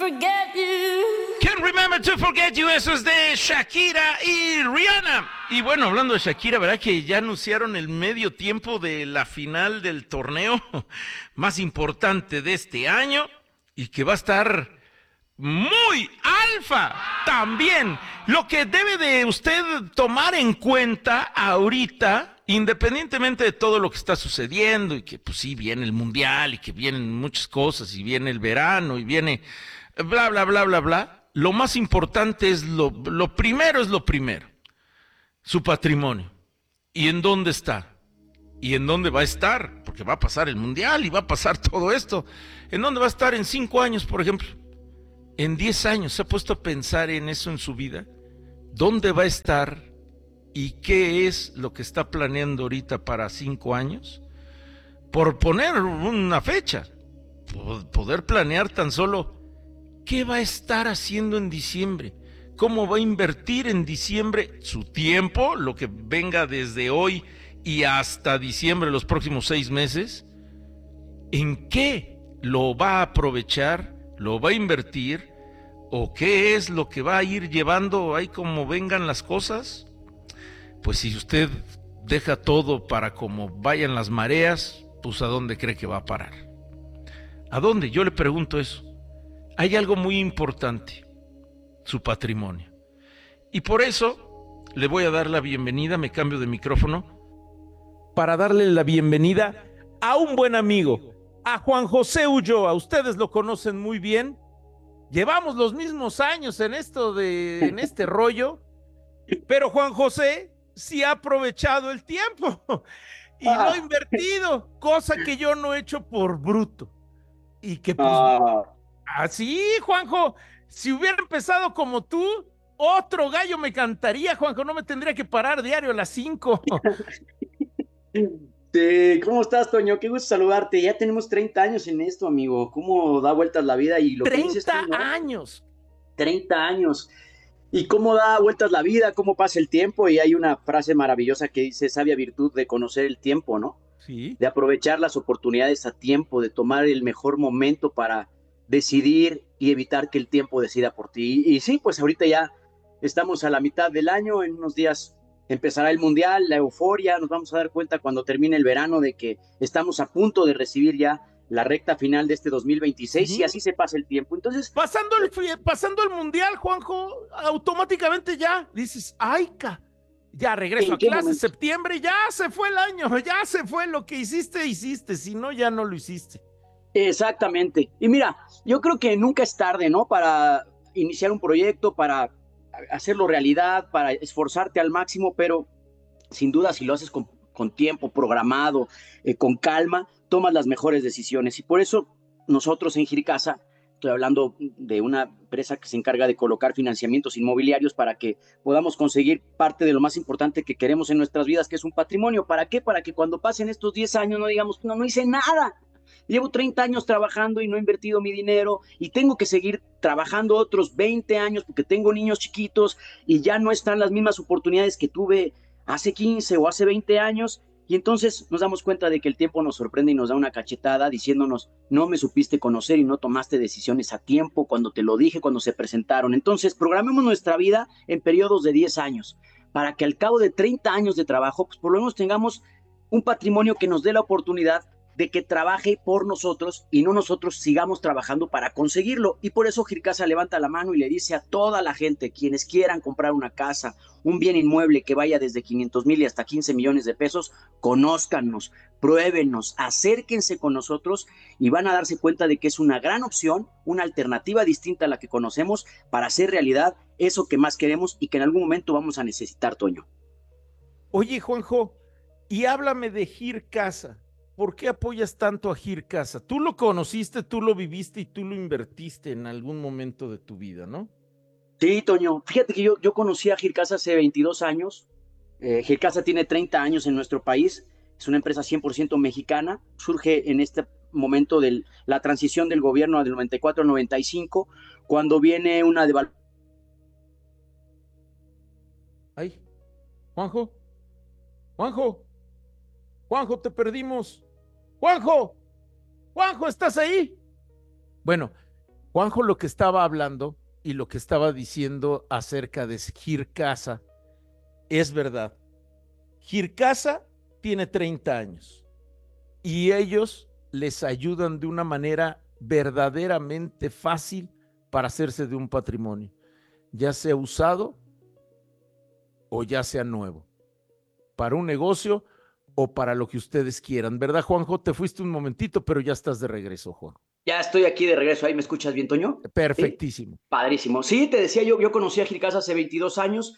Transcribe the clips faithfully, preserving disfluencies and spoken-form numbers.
forget you. Can't remember to forget you, eso es de Shakira y Rihanna. Y bueno, hablando de Shakira, ¿verdad que ya anunciaron el medio tiempo de la final del torneo más importante de este año? Y que va a estar muy alfa también. Lo que debe de usted tomar en cuenta ahorita, independientemente de todo lo que está sucediendo, y que pues sí, viene el mundial, y que vienen muchas cosas, y viene el verano, y viene bla, bla, bla, bla, bla. Lo más importante es lo, lo primero es lo primero, su patrimonio. ¿Y en dónde está? ¿Y en dónde va a estar? Porque va a pasar el mundial y va a pasar todo esto. ¿En dónde va a estar en cinco años, por ejemplo? ¿En diez años? ¿Se ha puesto a pensar en eso en su vida? ¿Dónde va a estar? ¿Y qué es lo que está planeando ahorita para cinco años? Por poner una fecha, poder planear tan solo qué va a estar haciendo en diciembre, cómo va a invertir en diciembre su tiempo, lo que venga desde hoy y hasta diciembre, los próximos seis meses, en qué lo va a aprovechar, lo va a invertir, o qué es lo que va a ir llevando ahí como vengan las cosas. Pues si usted deja todo para como vayan las mareas, pues ¿a dónde cree que va a parar? ¿A dónde? Yo le pregunto eso. Hay algo muy importante, su patrimonio. Y por eso le voy a dar la bienvenida, me cambio de micrófono, para darle la bienvenida a un buen amigo, a Juan José Ulloa. Ustedes lo conocen muy bien. Llevamos los mismos años en esto de, en este rollo, pero Juan José sí ha aprovechado el tiempo y lo ha invertido, cosa que yo no he hecho por bruto. Y que pues, Ah, así, Juanjo, si hubiera empezado como tú, otro gallo me cantaría, Juanjo, no me tendría que parar diario a las cinco. sí, ¿cómo estás, Toño? Qué gusto saludarte. Ya tenemos treinta años en esto, amigo. ¿Cómo da vueltas la vida? Y lo que dices tú, treinta ¿no? años. treinta años. ¿Y cómo da vueltas la vida? ¿Cómo pasa el tiempo? Y hay una frase maravillosa que dice, sabia virtud de conocer el tiempo, ¿no? Sí. De aprovechar las oportunidades a tiempo, de tomar el mejor momento para decidir y evitar que el tiempo decida por ti. Y, y sí, pues ahorita ya estamos a la mitad del año, en unos días empezará el mundial, la euforia, nos vamos a dar cuenta cuando termine el verano de que estamos a punto de recibir ya la recta final de este dos mil veintiséis Sí. y así se pasa el tiempo. Entonces, Pasando el, pasando el mundial, Juanjo, automáticamente ya dices, ay, ca, ya regreso ¿en a qué clase, momento? septiembre, ya se fue el año, ya se fue lo que hiciste, hiciste, si no, ya no lo hiciste. Exactamente. Y mira, yo creo que nunca es tarde, ¿no? Para iniciar un proyecto, para hacerlo realidad, para esforzarte al máximo, pero sin duda si lo haces con, con tiempo programado, eh, con calma, tomas las mejores decisiones. Y por eso nosotros en Giricasa, estoy hablando de una empresa que se encarga de colocar financiamientos inmobiliarios para que podamos conseguir parte de lo más importante que queremos en nuestras vidas, que es un patrimonio. ¿Para qué? Para que cuando pasen estos diez años no digamos, no, no hice nada. Llevo treinta años trabajando y no he invertido mi dinero y tengo que seguir trabajando otros veinte años porque tengo niños chiquitos y ya no están las mismas oportunidades que tuve hace quince o hace veinte años. Y entonces nos damos cuenta de que el tiempo nos sorprende y nos da una cachetada diciéndonos, no me supiste conocer y no tomaste decisiones a tiempo cuando te lo dije, cuando se presentaron. Entonces programemos nuestra vida en periodos de diez años para que al cabo de treinta años de trabajo, pues por lo menos tengamos un patrimonio que nos dé la oportunidad de que trabaje por nosotros y no nosotros sigamos trabajando para conseguirlo. Y por eso Gircasa levanta la mano y le dice a toda la gente, quienes quieran comprar una casa, un bien inmueble que vaya desde quinientos mil y hasta quince millones de pesos, conózcanos, pruébenos, acérquense con nosotros y van a darse cuenta de que es una gran opción, una alternativa distinta a la que conocemos para hacer realidad eso que más queremos y que en algún momento vamos a necesitar, Toño. Oye, Juanjo, y háblame de Gircasa. ¿Por qué apoyas tanto a Gircasa? Tú lo conociste, tú lo viviste y tú lo invertiste en algún momento de tu vida, ¿no? Sí, Toño. Fíjate que yo, yo conocí a Gircasa hace veintidós años. Eh, Gircasa tiene treinta años en nuestro país. Es una empresa cien por ciento mexicana. Surge en este momento de la transición del gobierno del noventa y cuatro al noventa y cinco, cuando viene una devaluación. Ay, Juanjo, Juanjo, Juanjo, te perdimos. Juanjo, Juanjo, ¿estás ahí? Bueno, Juanjo lo que estaba hablando y lo que estaba diciendo acerca de Gircasa es verdad. Gircasa tiene treinta años y ellos les ayudan de una manera verdaderamente fácil para hacerse de un patrimonio, ya sea usado o ya sea nuevo, para un negocio o para lo que ustedes quieran. ¿Verdad, Juanjo? Te fuiste un momentito, pero ya estás de regreso, Juan. Ya estoy aquí de regreso. ¿Ahí me escuchas bien, Toño? Perfectísimo. ¿Sí? Padrísimo. Sí, te decía yo, yo conocí a Gircasa hace veintidós años.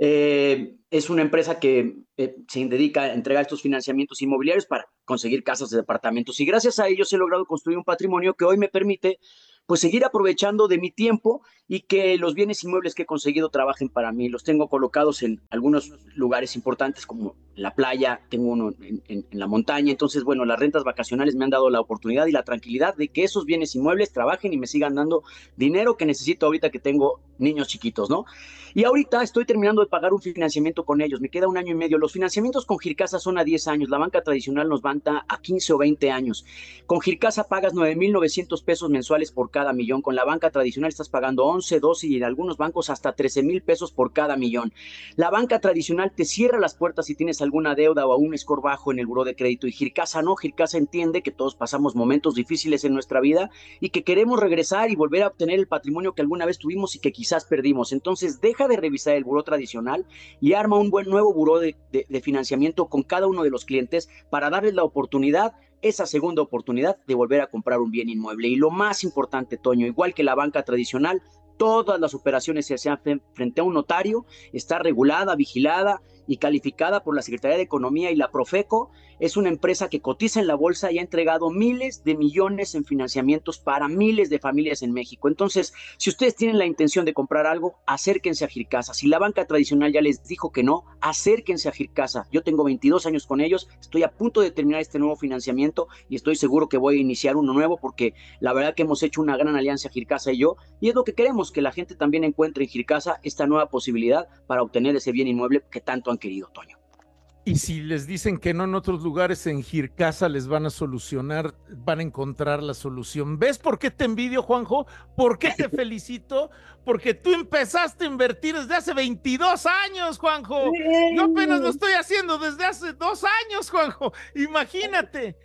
Eh, es una empresa que eh, se dedica a entregar estos financiamientos inmobiliarios para conseguir casas de departamentos. Y gracias a ellos he logrado construir un patrimonio que hoy me permite pues seguir aprovechando de mi tiempo y que los bienes inmuebles que he conseguido trabajen para mí. Los tengo colocados en algunos lugares importantes como la playa, tengo uno en, en, en la montaña. Entonces, bueno, las rentas vacacionales me han dado la oportunidad y la tranquilidad de que esos bienes inmuebles trabajen y me sigan dando dinero que necesito ahorita que tengo niños chiquitos, ¿no? Y ahorita estoy terminando de pagar un financiamiento con ellos, me queda un año y medio. Los financiamientos con Gircasa son a diez años, la banca tradicional nos manda a quince o veinte años. Con Gircasa pagas nueve mil novecientos pesos mensuales por cada millón, con la banca tradicional estás pagando once, doce y en algunos bancos hasta trece mil pesos por cada millón. La banca tradicional te cierra las puertas si tienes alguna deuda o un score bajo en el buró de crédito, y Gircasa no. Gircasa entiende que todos pasamos momentos difíciles en nuestra vida y que queremos regresar y volver a obtener el patrimonio que alguna vez tuvimos y que quizás perdimos. Entonces deja de revisar el buró tradicional y arma un buen nuevo buró de, de, de financiamiento con cada uno de los clientes para darles la oportunidad, esa segunda oportunidad de volver a comprar un bien inmueble. Y lo más importante, Toño, igual que la banca tradicional, todas las operaciones se hacen frente a un notario, está regulada, vigilada y calificada por la Secretaría de Economía y la Profeco. Es una empresa que cotiza en la bolsa y ha entregado miles de millones en financiamientos para miles de familias en México. Entonces, si ustedes tienen la intención de comprar algo, acérquense a Gircasa. Si la banca tradicional ya les dijo que no, acérquense a Gircasa. Yo tengo veintidós años con ellos, estoy a punto de terminar este nuevo financiamiento y estoy seguro que voy a iniciar uno nuevo porque la verdad que hemos hecho una gran alianza Gircasa y yo, y es lo que queremos, que la gente también encuentre en Gircasa esta nueva posibilidad para obtener ese bien inmueble que tanto han querido, Toño. Y si les dicen que no en otros lugares, en Gircasa les van a solucionar, van a encontrar la solución. ¿Ves por qué te envidio, Juanjo? ¿Por qué te felicito? Porque tú empezaste a invertir desde hace veintidós años, Juanjo. Yo apenas lo estoy haciendo desde hace dos años, Juanjo. Imagínate.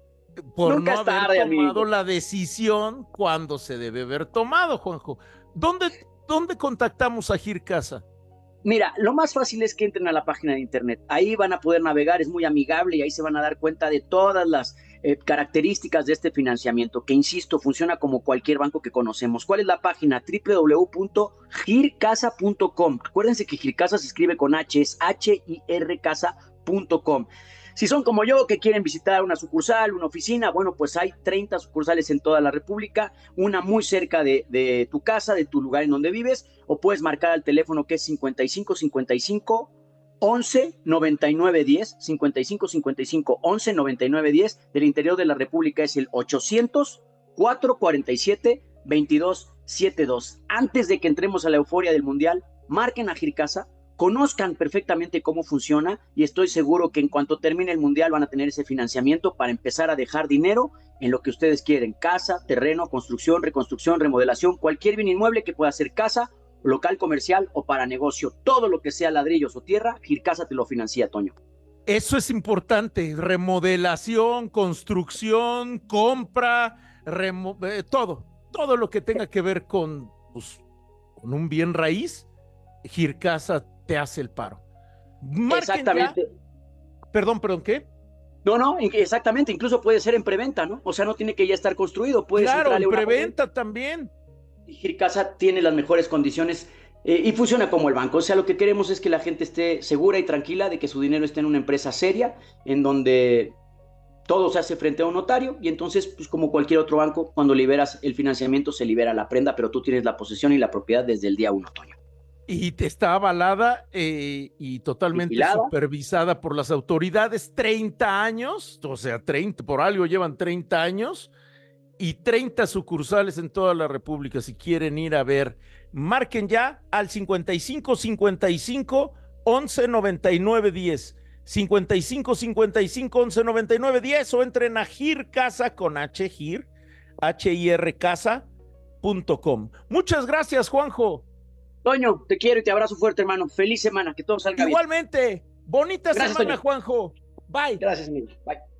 Por Nunca no es haber tarde, tomado amigo. la decisión cuando se debe haber tomado, Juanjo. ¿Dónde, dónde contactamos a Gircasa? Mira, lo más fácil es que entren a la página de internet. Ahí van a poder navegar, es muy amigable y ahí se van a dar cuenta de todas las eh, características de este financiamiento, que insisto, funciona como cualquier banco que conocemos. ¿Cuál es la página? doble u doble u doble u punto gircasa punto com. Acuérdense que Gircasa se escribe con H, es H I R casa punto com. Si son como yo, que quieren visitar una sucursal, una oficina, bueno, pues hay treinta sucursales en toda la República, una muy cerca de, de tu casa, de tu lugar en donde vives, o puedes marcar al teléfono que es cincuenta y cinco cincuenta y cinco once noventa y nueve diez, cincuenta y cinco cincuenta y cinco once noventa y nueve diez. Del interior de la República es el ochocientos cuatrocientos cuarenta y siete veintidós setenta y dos. Antes de que entremos a la euforia del Mundial, marquen a Gircasa, conozcan perfectamente cómo funciona y estoy seguro que en cuanto termine el Mundial van a tener ese financiamiento para empezar a dejar dinero en lo que ustedes quieren: casa, terreno, construcción, reconstrucción, remodelación, cualquier bien inmueble que pueda ser casa, local comercial o para negocio. Todo lo que sea ladrillos o tierra, Gircasa te lo financia, Toño. Eso es importante: remodelación, construcción, compra, remo eh, todo, todo lo que tenga que ver con, pues, con un bien raíz, Gircasa te hace el paro. Marquen Exactamente. Ya. Perdón, perdón, ¿qué? No, no, exactamente, incluso puede ser en preventa, ¿no? O sea, no tiene que ya estar construido, puedes claro, entrarle en una preventa también. Gircasa tiene las mejores condiciones eh, y funciona como el banco. O sea, lo que queremos es que la gente esté segura y tranquila de que su dinero esté en una empresa seria, en donde todo se hace frente a un notario, y entonces, pues como cualquier otro banco, cuando liberas el financiamiento se libera la prenda, pero tú tienes la posesión y la propiedad desde el día uno, Toño. Y está avalada eh, y totalmente Vigilada. Supervisada por las autoridades. treinta años, o sea, treinta, por algo llevan treinta años, y treinta sucursales en toda la República. Si quieren ir a ver, marquen ya al cincuenta y cinco cincuenta y cinco once noventa y nueve diez, cincuenta y cinco cincuenta y cinco once noventa y nueve diez, o entren a Gircasa con H, Gir, H I R casa punto com. Muchas gracias, Juanjo. Toño, te quiero y te abrazo fuerte, hermano. Feliz semana, que todo salga Igualmente, bien. bonita Gracias, semana, Toño. Juanjo. Bye. Gracias, amigo. Bye.